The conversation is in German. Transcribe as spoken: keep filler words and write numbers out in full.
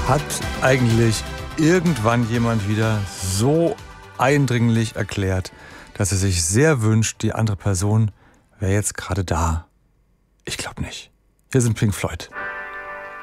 Hat eigentlich irgendwann jemand wieder so eindringlich erklärt, dass er sich sehr wünscht, die andere Person wäre jetzt gerade da? Ich glaube nicht. Hier sind Pink Floyd.